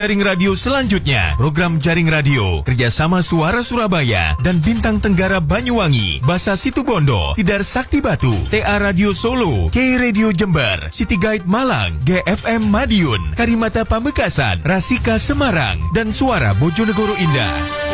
Jaring radio selanjutnya, program Jaring Radio, kerjasama Suara Surabaya dan Bintang Tenggara Banyuwangi, Basa Situbondo, Tidar Sakti Batu, TA Radio Solo, K Radio Jember, City Guide Malang, GFM Madiun, Karimata Pamekasan, Rasika Semarang, dan Suara Bojonegoro Indah.